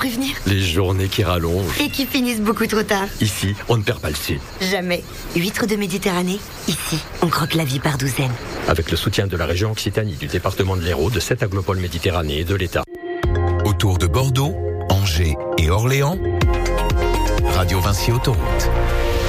prévenir. Les journées qui rallongent. Et qui finissent beaucoup trop tard. Ici, on ne perd pas le sud. Jamais. Huîtres de Méditerranée, ici, on croque la vie par douzaines. Avec le soutien de la région Occitanie, du département de l'Hérault, de 7 aglopoles Méditerranée et de l'État. Autour de Bordeaux, Angers et Orléans, Radio Vinci Autoroute.